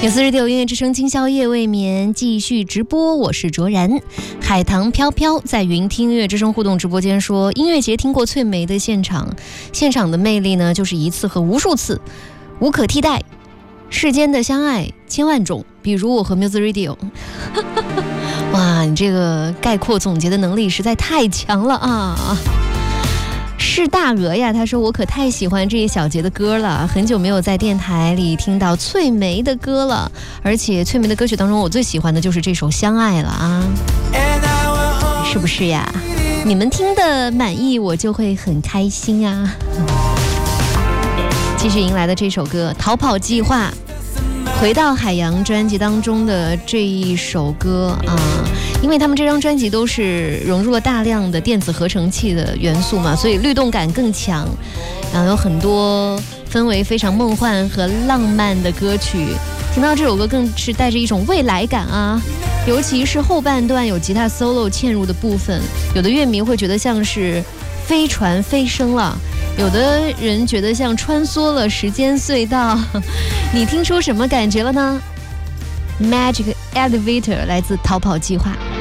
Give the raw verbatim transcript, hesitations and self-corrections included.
有四十六音乐之声今宵夜未眠继续直播，我是卓然。海棠飘飘在云听音乐之声互动直播间说，音乐节听过翠梅的现场，现场的魅力呢就是一次和无数次，无可替代。世间的相爱千万种，比如我和 Music Radio。 哇，你这个概括总结的能力实在太强了啊！是大鹅呀，他说我可太喜欢这一小节的歌了，很久没有在电台里听到翠梅的歌了，而且翠梅的歌曲当中我最喜欢的就是这首《相爱》了啊，是不是呀？你们听的满意我就会很开心啊。继续迎来的这首歌《逃跑计划》，回到海洋专辑当中的这一首歌啊，因为他们这张专辑都是融入了大量的电子合成器的元素嘛，所以律动感更强，然后有很多氛围非常梦幻和浪漫的歌曲。听到这首歌更是带着一种未来感啊，尤其是后半段有吉他 solo 嵌入的部分，有的乐迷会觉得像是飞船飞升了，有的人觉得像穿梭了时间隧道，你听出什么感觉了呢？ Magic Elevator 来自逃跑计划。